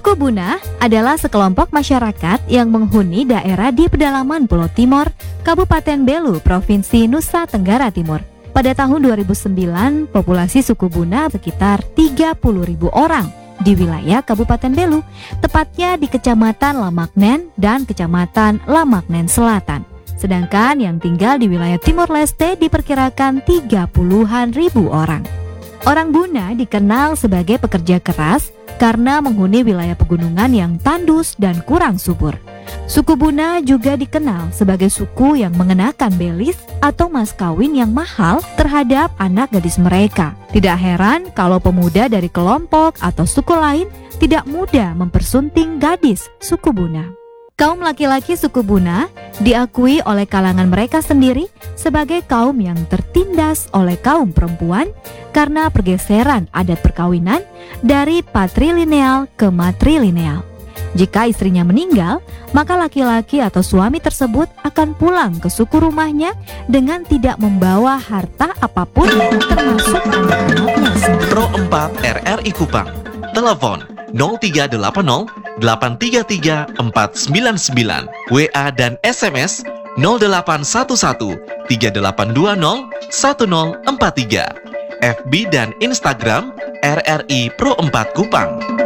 Suku Buna adalah sekelompok masyarakat yang menghuni daerah di pedalaman Pulau Timor, Kabupaten Belu, Provinsi Nusa Tenggara Timur. Pada tahun 2009, populasi suku Buna sekitar 30.000 orang di wilayah Kabupaten Belu, tepatnya di Kecamatan Lamaknen dan Kecamatan Lamaknen Selatan. Sedangkan yang tinggal di wilayah Timor Leste diperkirakan 30-an ribu orang. Orang Buna dikenal sebagai pekerja keras karena menghuni wilayah pegunungan yang tandus dan kurang subur. Suku Buna juga dikenal sebagai suku yang mengenakan belis atau mas kawin yang mahal terhadap anak gadis mereka. Tidak heran kalau pemuda dari kelompok atau suku lain tidak mudah mempersunting gadis suku Buna. Kaum laki-laki suku Buna diakui oleh kalangan mereka sendiri sebagai kaum yang tertindas oleh kaum perempuan karena pergeseran adat perkawinan dari patrilineal ke matrilineal. Jika istrinya meninggal, maka laki-laki atau suami tersebut akan pulang ke suku rumahnya dengan tidak membawa harta apapun termasuk anak-anaknya sendiri. Pro 4 RRI Kupang. Telepon 0380 833 499, WA dan SMS 0811 3820 1043, FB dan Instagram RRI Pro 4 Kupang.